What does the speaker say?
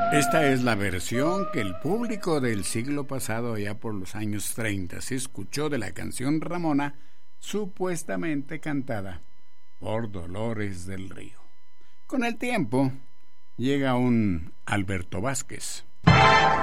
Esta es la versión que el público del siglo pasado, ya por los años 30, se escuchó de la canción Ramona, supuestamente cantada por Dolores del Río. Con el tiempo llega un Alberto Vázquez,